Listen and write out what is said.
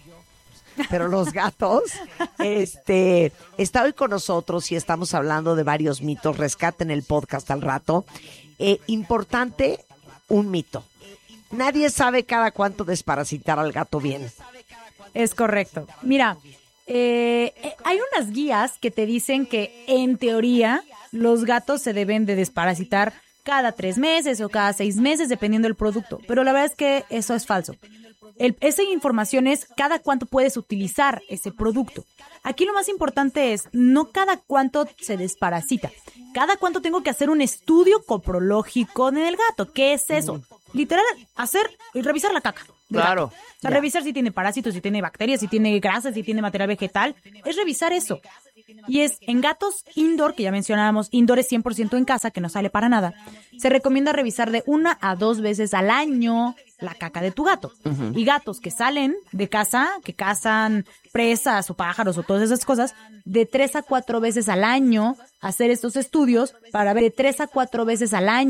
Pero los gatos, está hoy con nosotros y estamos hablando de varios mitos. Rescaten el podcast al rato. Importante, un mito. Nadie sabe cada cuánto desparasitar al gato bien. Es correcto. Mira, hay unas guías que te dicen que en teoría los gatos se deben de desparasitar cada 3 meses o cada 6 meses, dependiendo del producto. Pero la verdad es que eso es falso. Esa información es cada cuánto puedes utilizar ese producto. Aquí lo más importante es no cada cuánto se desparasita. Cada cuánto tengo que hacer un estudio coprológico en el gato. ¿Qué es eso? Literal, hacer y revisar la caca. Claro. O sea, revisar si tiene parásitos, si tiene bacterias, si tiene grasas, si tiene material vegetal. Es revisar eso. Y es en gatos indoor, que ya mencionábamos, indoor es 100% en casa, que no sale para nada. Se recomienda revisar de 1 a 2 veces al año la caca de tu gato. Uh-huh. Y gatos que salen de casa, que cazan presas o pájaros o todas esas cosas, de 3 a 4 veces al año hacer estos estudios para ver de 3 a 4 veces al año